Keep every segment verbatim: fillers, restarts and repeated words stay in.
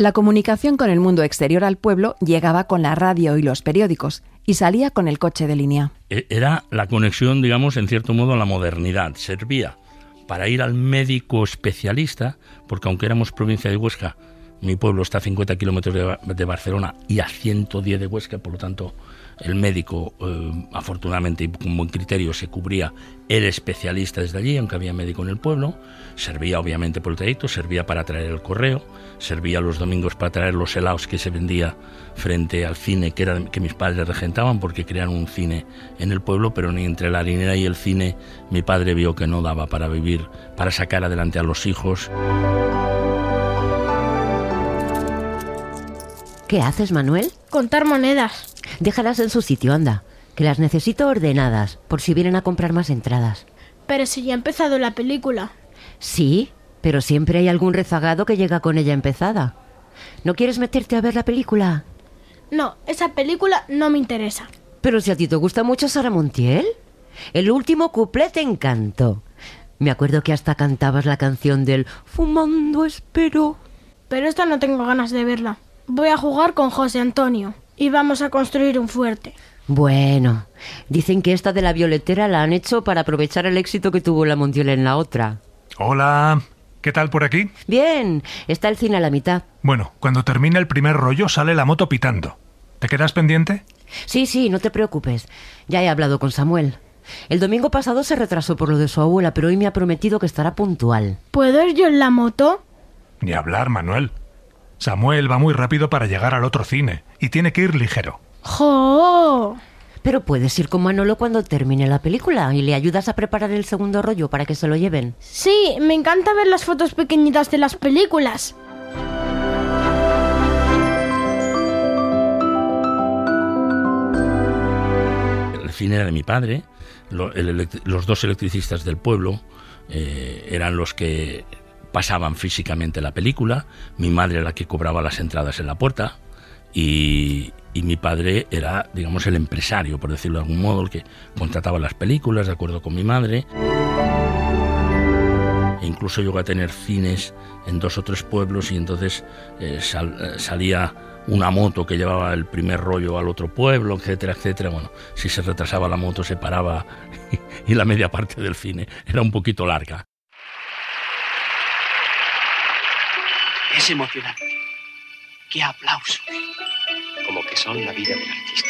La comunicación con el mundo exterior al pueblo llegaba con la radio y los periódicos, y salía con el coche de línea. Era la conexión, digamos, en cierto modo, a la modernidad. Servía para ir al médico especialista, porque aunque éramos provincia de Huesca, mi pueblo está a cincuenta kilómetros de, de Barcelona y a ciento diez de Huesca, por lo tanto, el médico, eh, afortunadamente y con buen criterio, se cubría el especialista desde allí, aunque había médico en el pueblo. Servía obviamente por el trayecto, servía para traer el correo, servía los domingos para traer los helados que se vendía frente al cine que, era, que mis padres regentaban, porque crearon un cine en el pueblo, pero ni entre la harinera y el cine mi padre vio que no daba para vivir, para sacar adelante a los hijos. ¿Qué haces, Manuel? Contar monedas. Déjalas en su sitio, anda, que las necesito ordenadas, por si vienen a comprar más entradas. Pero si ya ha empezado la película. Sí, pero siempre hay algún rezagado que llega con ella empezada. ¿No quieres meterte a ver la película? No, esa película no me interesa. Pero si a ti te gusta mucho Sara Montiel. El último cuplé te encantó. Me acuerdo que hasta cantabas la canción del Fumando espero. Pero esta no tengo ganas de verla. Voy a jugar con José Antonio y vamos a construir un fuerte. Bueno, dicen que esta de la violetera la han hecho para aprovechar el éxito que tuvo la Montiel en la otra. Hola, ¿qué tal por aquí? Bien, está el cine a la mitad. Bueno, cuando termine el primer rollo sale la moto pitando. ¿Te quedas pendiente? Sí, sí, no te preocupes. Ya he hablado con Samuel. El domingo pasado se retrasó por lo de su abuela, pero hoy me ha prometido que estará puntual. ¿Puedo ir yo en la moto? Ni hablar, Manuel. Samuel va muy rápido para llegar al otro cine y tiene que ir ligero. ¡Jo! Pero puedes ir con Manolo cuando termine la película y le ayudas a preparar el segundo rollo para que se lo lleven. Sí, me encanta ver las fotos pequeñitas de las películas. El cine era de mi padre. Los dos electricistas del pueblo eh, eran los que pasaban físicamente la película. Mi madre era la que cobraba las entradas en la puerta y, y mi padre era, digamos, el empresario, por decirlo de algún modo, el que contrataba las películas de acuerdo con mi madre. E incluso llegó a tener cines en dos o tres pueblos y entonces eh, sal, salía una moto que llevaba el primer rollo al otro pueblo, etcétera, etcétera. Bueno, si se retrasaba la moto se paraba y, y la media parte del cine era un poquito larga. Es emocionante. ¡Qué aplausos! Como que son la vida del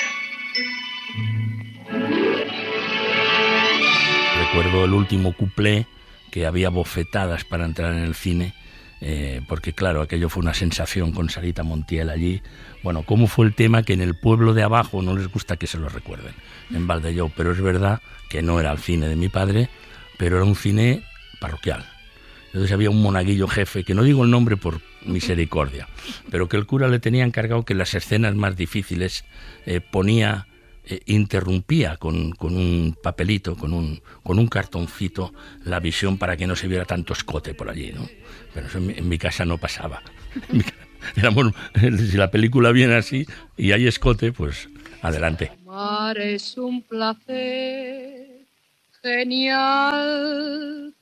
artista. Recuerdo el último cuplé, que había bofetadas para entrar en el cine, eh, porque claro, aquello fue una sensación con Sarita Montiel allí. Bueno, cómo fue el tema que en el pueblo de abajo no les gusta que se lo recuerden, en Valdellau, pero es verdad que no era el cine de mi padre, pero era un cine parroquial. Entonces había un monaguillo jefe, que no digo el nombre por misericordia, pero que el cura le tenía encargado que en las escenas más difíciles eh, ponía, eh, interrumpía con, con un papelito, con un, con un cartoncito, la visión para que no se viera tanto escote por allí, ¿no? Pero eso en mi, en mi casa no pasaba. En mi, éramos, si la película viene así y hay escote, pues adelante. Amar es un placer genial,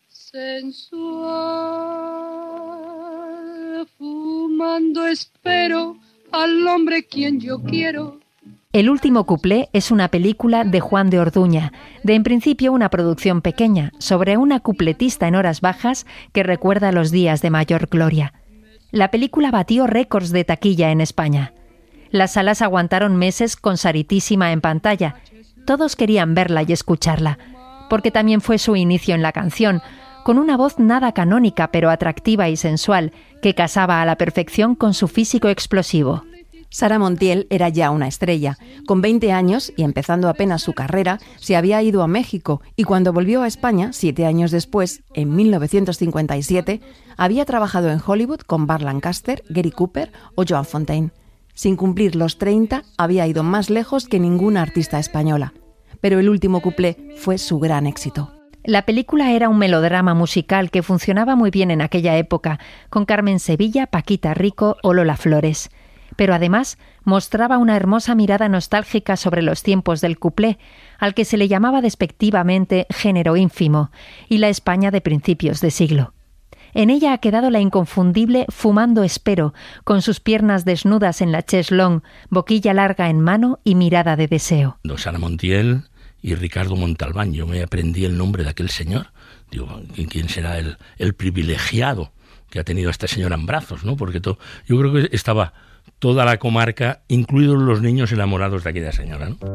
sensual, fumando espero al hombre quien yo quiero. El último cuplé es una película de Juan de Orduña, de en principio una producción pequeña, sobre una cupletista en horas bajas que recuerda los días de mayor gloria. La película batió récords de taquilla en España. Las salas aguantaron meses con Saritísima en pantalla. Todos querían verla y escucharla, porque también fue su inicio en la canción, con una voz nada canónica pero atractiva y sensual, que casaba a la perfección con su físico explosivo. Sara Montiel era ya una estrella. Con veinte años, y empezando apenas su carrera, se había ido a México y cuando volvió a España, siete años después, en mil novecientos cincuenta y siete, había trabajado en Hollywood con Burt Lancaster, Gary Cooper o Joan Fontaine. Sin cumplir los treinta, había ido más lejos que ninguna artista española. Pero el último cuplé fue su gran éxito. La película era un melodrama musical que funcionaba muy bien en aquella época, con Carmen Sevilla, Paquita Rico o Lola Flores. Pero además mostraba una hermosa mirada nostálgica sobre los tiempos del cuplé, al que se le llamaba despectivamente género ínfimo, y la España de principios de siglo. En ella ha quedado la inconfundible Fumando espero, con sus piernas desnudas en la chaise longue, boquilla larga en mano y mirada de deseo. Sara Montiel y Ricardo Montalbán. Yo me aprendí el nombre de aquel señor. Digo, ¿quién será el, el privilegiado que ha tenido a esta señora en brazos, ¿no? Porque to, yo creo que estaba toda la comarca, incluidos los niños enamorados de aquella señora, ¿no?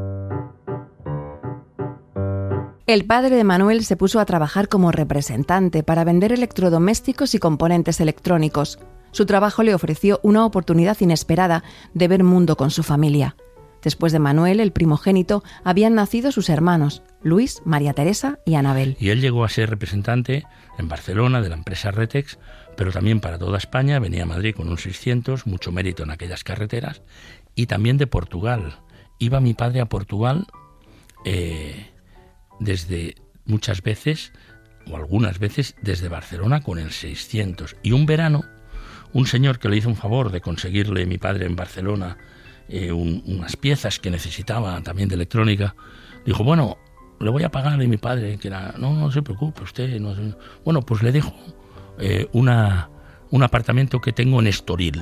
El padre de Manuel se puso a trabajar como representante para vender electrodomésticos y componentes electrónicos. Su trabajo le ofreció una oportunidad inesperada de ver mundo con su familia. Después de Manuel, el primogénito, habían nacido sus hermanos, Luis, María Teresa y Anabel. Y él llegó a ser representante en Barcelona de la empresa Retex, pero también para toda España. Venía a Madrid con un seiscientos, mucho mérito en aquellas carreteras, y también de Portugal. Iba mi padre a Portugal eh, desde muchas veces, o algunas veces, desde Barcelona con el seiscientos. Y un verano, un señor que le hizo un favor de conseguirle mi padre en Barcelona eh, un, unas piezas que necesitaba también de electrónica, dijo, bueno, le voy a pagar. Y mi padre, que era, no, no se preocupe usted. No se... Bueno, pues le dejo eh, una, un apartamento que tengo en Estoril.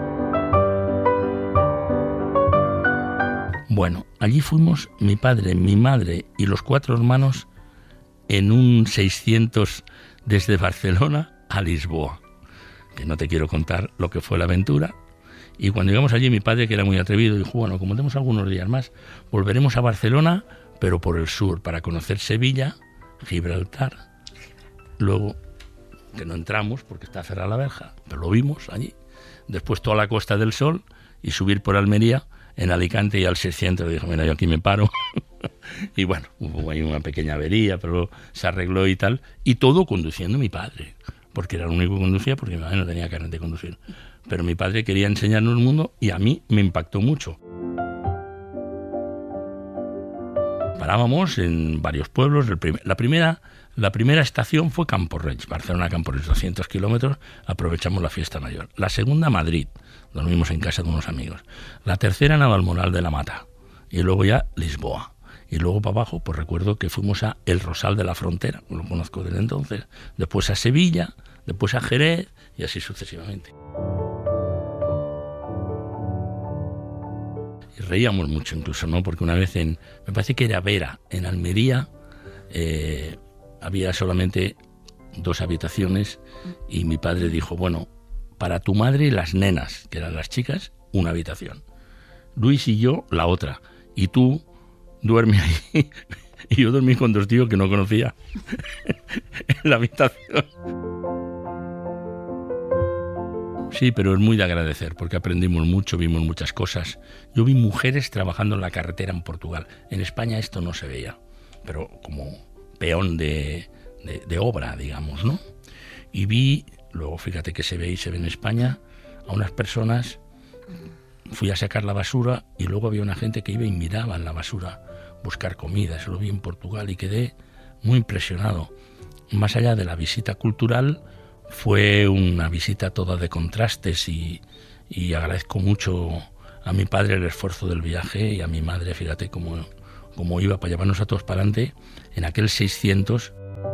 Bueno, allí fuimos mi padre, mi madre y los cuatro hermanos en un seiscientos desde Barcelona a Lisboa, que no te quiero contar lo que fue la aventura. Y cuando llegamos allí, mi padre, que era muy atrevido, dijo, bueno, como tenemos algunos días más, volveremos a Barcelona, pero por el sur, para conocer Sevilla, Gibraltar. Luego, que no entramos porque está cerrada la verja, pero lo vimos allí. Después toda la Costa del Sol y subir por Almería, en Alicante, y al seiscientos dijo, mira, yo aquí me paro. Y bueno, hubo ahí una pequeña avería, pero se arregló y tal. Y todo conduciendo mi padre, porque era el único que conducía, porque mi madre no tenía carnet de conducir. Pero mi padre quería enseñarnos el mundo y a mí me impactó mucho. Parábamos en varios pueblos. El prim- la, primera, la primera estación fue Campo Reig, Barcelona, Campo Reig, doscientos kilómetros. Aprovechamos la fiesta mayor. La segunda, Madrid. Dormimos en casa de unos amigos. La tercera, Navalmoral de la Mata. Y luego ya Lisboa. Y luego para abajo, pues recuerdo que fuimos a El Rosal de la Frontera, lo conozco desde entonces. Después a Sevilla, después a Jerez y así sucesivamente. Y reíamos mucho incluso, ¿no? Porque una vez en, me parece que era Vera, en Almería, eh, había solamente dos habitaciones y mi padre dijo, bueno, para tu madre y las nenas, que eran las chicas, una habitación. Luis y yo, la otra. Y tú duerme ahí. Y yo dormí con dos tíos que no conocía en la habitación. Sí, pero es muy de agradecer, porque aprendimos mucho, vimos muchas cosas. Yo vi mujeres trabajando en la carretera en Portugal. En España esto no se veía, pero como peón de, de, de obra, digamos, ¿no? Y vi... Luego, fíjate que se ve y se ve en España a unas personas. Fui a sacar la basura y luego había una gente que iba y miraba en la basura buscar comida. Eso lo vi en Portugal y quedé muy impresionado. Más allá de la visita cultural, fue una visita toda de contrastes y, y agradezco mucho a mi padre el esfuerzo del viaje y a mi madre, fíjate cómo, cómo iba para llevarnos a todos para adelante en aquel seiscientos.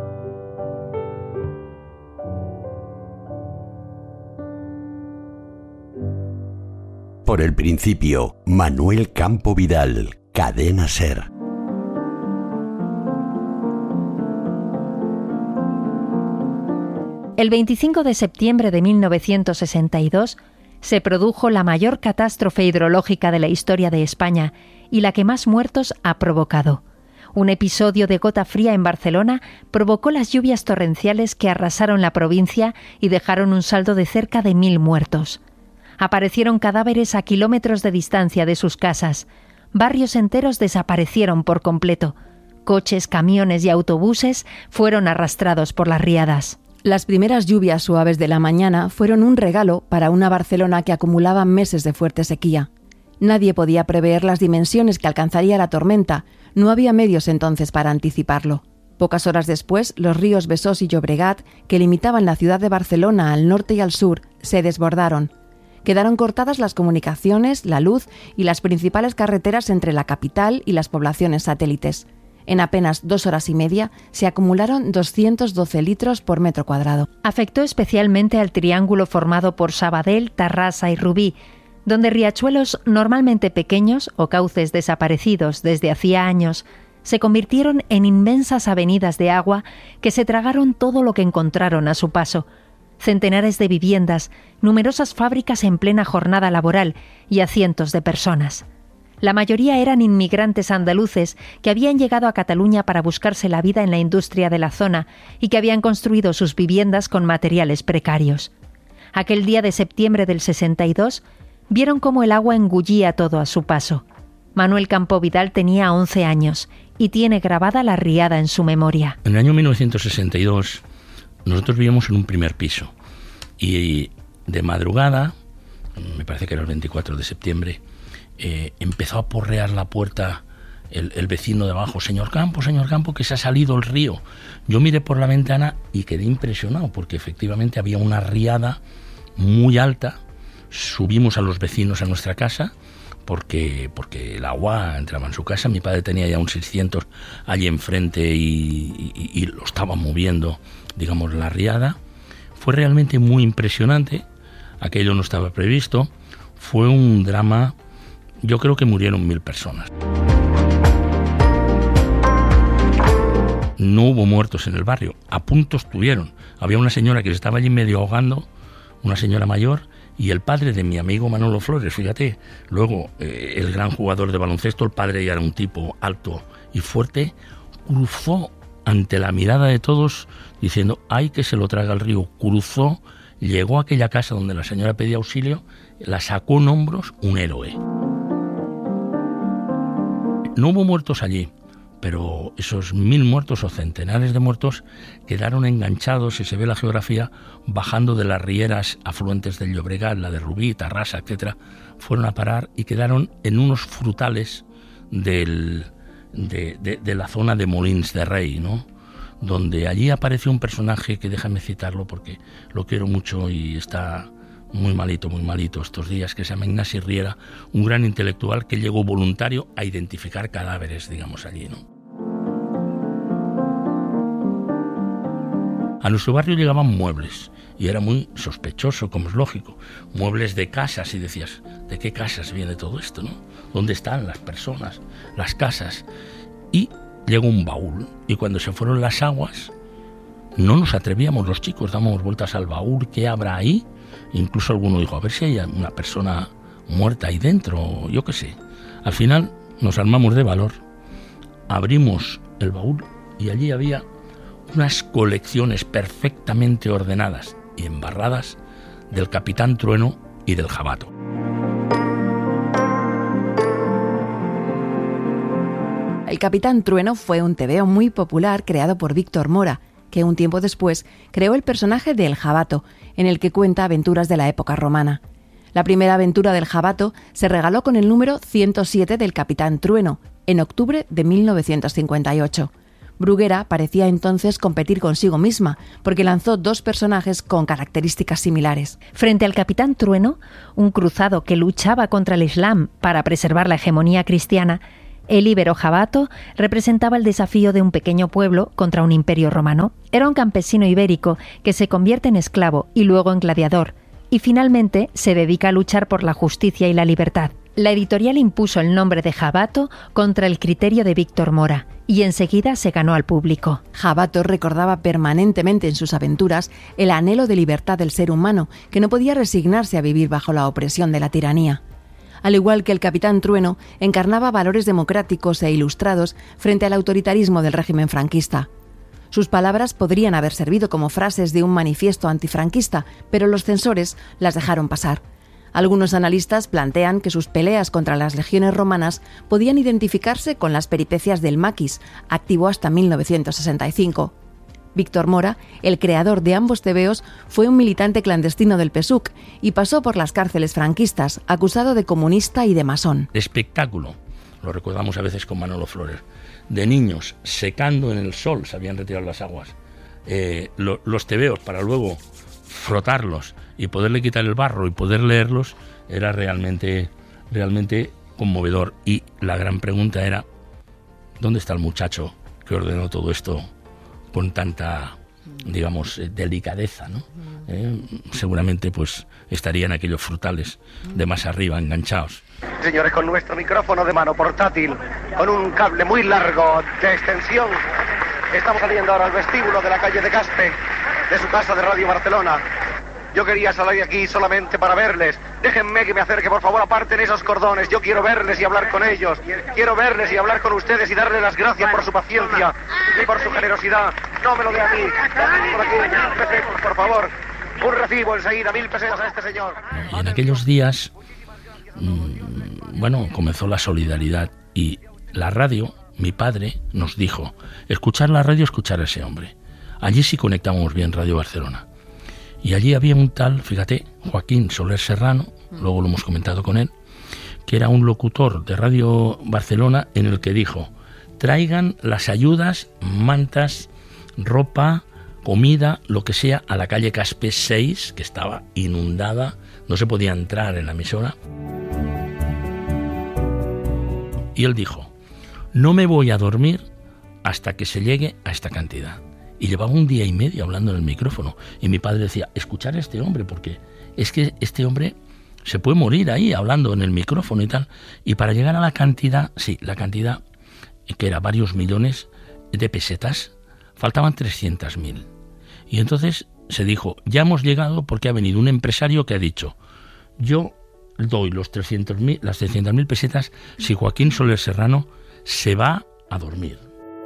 Por el principio, Manuel Campo Vidal, Cadena SER. El veinticinco de septiembre de mil novecientos sesenta y dos se produjo la mayor catástrofe hidrológica de la historia de España y la que más muertos ha provocado. Un episodio de gota fría en Barcelona provocó las lluvias torrenciales que arrasaron la provincia y dejaron un saldo de cerca de mil muertos. Aparecieron cadáveres a kilómetros de distancia de sus casas. Barrios enteros desaparecieron por completo. Coches, camiones y autobuses fueron arrastrados por las riadas. Las primeras lluvias suaves de la mañana fueron un regalo para una Barcelona que acumulaba meses de fuerte sequía. Nadie podía prever las dimensiones que alcanzaría la tormenta. No había medios entonces para anticiparlo. Pocas horas después, los ríos Besós y Llobregat, que limitaban la ciudad de Barcelona al norte y al sur, se desbordaron. Quedaron cortadas las comunicaciones, la luz y las principales carreteras entre la capital y las poblaciones satélites. En apenas dos horas y media se acumularon doscientos doce litros por metro cuadrado. Afectó especialmente al triángulo formado por Sabadell, Tarrasa y Rubí, donde riachuelos normalmente pequeños o cauces desaparecidos desde hacía años se convirtieron en inmensas avenidas de agua que se tragaron todo lo que encontraron a su paso. Centenares de viviendas, numerosas fábricas en plena jornada laboral y a cientos de personas. La mayoría eran inmigrantes andaluces que habían llegado a Cataluña para buscarse la vida en la industria de la zona y que habían construido sus viviendas con materiales precarios. Aquel día de septiembre del sesenta y dos, vieron cómo el agua engullía todo a su paso. Manuel Campo Vidal tenía once años y tiene grabada la riada en su memoria. En el año mil novecientos sesenta y dos, nosotros vivíamos en un primer piso y de madrugada, me parece que era el veinticuatro de septiembre, Eh, empezó a porrear la puerta el, el vecino de abajo: señor Campo, señor Campo, que se ha salido el río. Yo miré por la ventana y quedé impresionado porque efectivamente había una riada muy alta. Subimos a los vecinos a nuestra casa porque, porque el agua entraba en su casa. Mi padre tenía ya un seiscientos allí enfrente y, y, y lo estaba moviendo, digamos, la riada. Fue realmente muy impresionante. Aquello no estaba previsto. Fue un drama. Yo creo que murieron mil personas. No hubo muertos en el barrio, a punto estuvieron. Había una señora que se estaba allí medio ahogando, una señora mayor, y el padre de mi amigo Manolo Flores, fíjate. Luego, eh, el gran jugador de baloncesto, el padre ya era un tipo alto y fuerte, cruzó ante la mirada de todos diciendo: ¡ay, que se lo traga el río! Cruzó, llegó a aquella casa donde la señora pedía auxilio, la sacó en hombros, un héroe. No hubo muertos allí, pero esos mil muertos o centenares de muertos quedaron enganchados, si se ve la geografía, bajando de las rieras afluentes del Llobregat, la de Rubí, Tarrasa, etcétera, fueron a parar y quedaron en unos frutales del, de, de, de la zona de Molins de Rey, ¿no? Donde allí apareció un personaje que, déjame citarlo porque lo quiero mucho y está muy malito, muy malito estos días, que se llama Ignasi Riera, un gran intelectual que llegó voluntario a identificar cadáveres, digamos, allí, ¿no? A nuestro barrio llegaban muebles y era muy sospechoso, como es lógico, muebles de casas, y decías: ¿de qué casas viene todo esto, no? ¿Dónde están las personas, las casas? Y llegó un baúl, y cuando se fueron las aguas no nos atrevíamos los chicos, dábamos vueltas al baúl, ¿qué habrá ahí? Incluso alguno dijo: a ver si hay una persona muerta ahí dentro, yo qué sé. Al final nos armamos de valor, abrimos el baúl y allí había unas colecciones perfectamente ordenadas y embarradas del Capitán Trueno y del Jabato. El Capitán Trueno fue un tebeo muy popular creado por Víctor Mora, que un tiempo después creó el personaje de El Jabato, en el que cuenta aventuras de la época romana. La primera aventura del Jabato se regaló con el número ciento siete del Capitán Trueno, en octubre de mil novecientos cincuenta y ocho. Bruguera parecía entonces competir consigo misma, porque lanzó dos personajes con características similares. Frente al Capitán Trueno, un cruzado que luchaba contra el Islam para preservar la hegemonía cristiana, el íbero Jabato representaba el desafío de un pequeño pueblo contra un imperio romano. Era un campesino ibérico que se convierte en esclavo y luego en gladiador, y finalmente se dedica a luchar por la justicia y la libertad. La editorial impuso el nombre de Jabato contra el criterio de Víctor Mora, y enseguida se ganó al público. Jabato recordaba permanentemente en sus aventuras el anhelo de libertad del ser humano, que no podía resignarse a vivir bajo la opresión de la tiranía. Al igual que el Capitán Trueno, encarnaba valores democráticos e ilustrados frente al autoritarismo del régimen franquista. Sus palabras podrían haber servido como frases de un manifiesto antifranquista, pero los censores las dejaron pasar. Algunos analistas plantean que sus peleas contra las legiones romanas podían identificarse con las peripecias del maquis, activo hasta mil novecientos sesenta y cinco. Víctor Mora, el creador de ambos tebeos, fue un militante clandestino del P S U C y pasó por las cárceles franquistas, acusado de comunista y de masón. Espectáculo, lo recordamos a veces con Manolo Flores, de niños secando en el sol, se habían retirado las aguas, eh, lo, los tebeos para luego frotarlos y poderle quitar el barro y poder leerlos, era realmente, realmente conmovedor. Y la gran pregunta era: ¿dónde está el muchacho que ordenó todo esto con tanta, digamos, delicadeza, ¿no? Eh, seguramente pues estarían aquellos frutales de más arriba enganchados. Señores, con nuestro micrófono de mano portátil, con un cable muy largo de extensión, estamos saliendo ahora al vestíbulo de la calle de Caspe, de su casa de Radio Barcelona. Yo quería salir aquí solamente para verles. Déjenme que me acerque, por favor, aparten esos cordones. Yo quiero verles y hablar con ellos. Quiero verles y hablar con ustedes y darles las gracias por su paciencia y por su generosidad. No me lo dé a mí. Dame por aquí mil pesetas, por favor. Un recibo enseguida, mil pesetas a este señor. Y en aquellos días, mmm, bueno, comenzó la solidaridad y la radio, mi padre nos dijo, escuchar la radio, escuchar a ese hombre. Allí sí conectábamos bien Radio Barcelona. Y allí había un tal, fíjate, Joaquín Soler Serrano, luego lo hemos comentado con él, que era un locutor de Radio Barcelona en el que dijo, traigan las ayudas, mantas, ropa, comida, lo que sea, a la calle Caspe seis, que estaba inundada, no se podía entrar en la emisora. Y él dijo, no me voy a dormir hasta que se llegue a esta cantidad. Y llevaba un día y medio hablando en el micrófono. Y mi padre decía, escuchar a este hombre, porque es que este hombre se puede morir ahí hablando en el micrófono y tal. Y para llegar a la cantidad, sí, la cantidad, que era varios millones de pesetas, faltaban trescientas mil. Y entonces se dijo, ya hemos llegado porque ha venido un empresario que ha dicho, yo doy los trescientos mil, las trescientas mil pesetas si Joaquín Soler Serrano se va a dormir.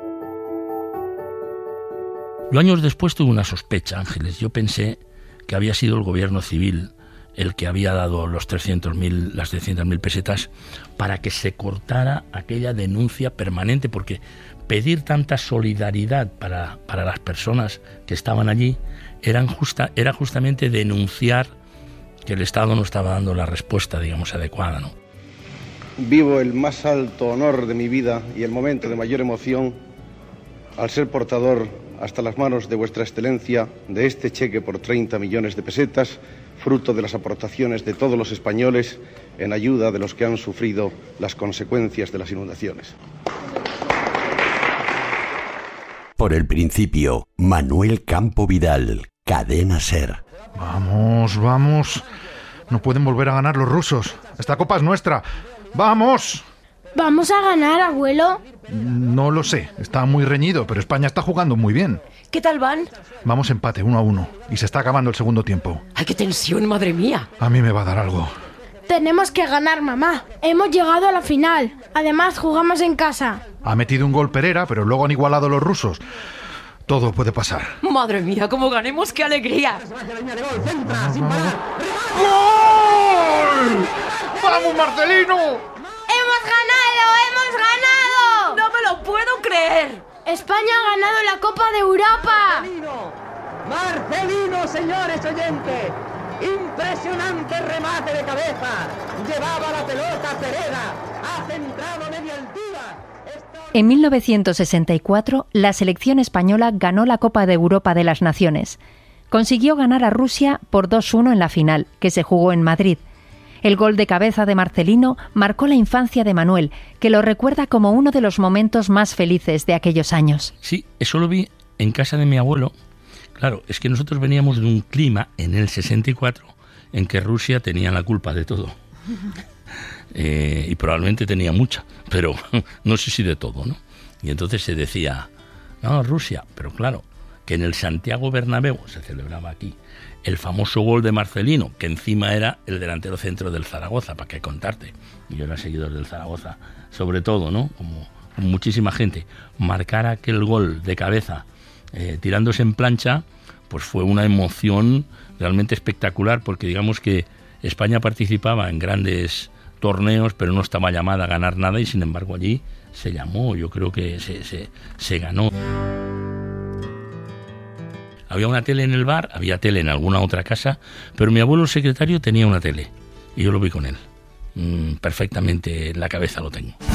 Yo años después tuve una sospecha, Ángeles. Yo pensé que había sido el gobierno civil el que había dado los trescientos mil, las trescientas mil pesetas para que se cortara aquella denuncia permanente, porque pedir tanta solidaridad para, para las personas que estaban allí eran justa, era justamente denunciar que el Estado no estaba dando la respuesta, digamos, adecuada, ¿no? Vivo el más alto honor de mi vida y el momento de mayor emoción al ser portador hasta las manos de vuestra excelencia de este cheque por treinta millones de pesetas, fruto de las aportaciones de todos los españoles en ayuda de los que han sufrido las consecuencias de las inundaciones. Por el principio, Manuel Campo Vidal, Cadena SER. Vamos, vamos. No pueden volver a ganar los rusos. Esta copa es nuestra. ¡Vamos! ¿Vamos a ganar, abuelo? No lo sé, está muy reñido, pero España está jugando muy bien. ¿Qué tal van? Vamos empate, uno a uno, y se está acabando el segundo tiempo. ¡Ay, qué tensión, madre mía! A mí me va a dar algo. Tenemos que ganar, mamá. Hemos llegado a la final. Además, jugamos en casa. Ha metido un gol Pereira, pero luego han igualado los rusos. Todo puede pasar. Madre mía, cómo ganemos, qué alegría. ¡Gol! ¡Vamos, Marcelino! ¡Hemos ganado! ¡Hemos ganado! ¡No me lo puedo creer! ¡España ha ganado la Copa de Europa! Marcelino, Marcelino, señores oyentes. Impresionante remate de cabeza. Llevaba la pelota Pereira. Ha centrado a media altura. Está... En mil novecientos sesenta y cuatro, la selección española ganó la Copa de Europa de las Naciones. Consiguió ganar a Rusia por dos uno en la final, que se jugó en Madrid. El gol de cabeza de Marcelino marcó la infancia de Manuel, que lo recuerda como uno de los momentos más felices de aquellos años. Sí, eso lo vi en casa de mi abuelo. Claro, es que nosotros veníamos de un clima en el sesenta y cuatro en que Rusia tenía la culpa de todo. Eh, y probablemente tenía mucha, pero no sé si de todo, ¿no? Y entonces se decía, no, Rusia, pero claro, que en el Santiago Bernabéu, se celebraba aquí, el famoso gol de Marcelino, que encima era el delantero centro del Zaragoza, para qué contarte. Y yo era seguidor del Zaragoza, sobre todo, ¿no? Como muchísima gente. Marcar aquel gol de cabeza eh, tirándose en plancha, pues fue una emoción realmente espectacular, porque digamos que España participaba en grandes torneos, pero no estaba llamada a ganar nada, y sin embargo allí se llamó, yo creo que se, se, se ganó. Había una tele en el bar, había tele en alguna otra casa, pero mi abuelo secretario tenía una tele y yo lo vi con él. Mm, perfectamente en la cabeza lo tengo.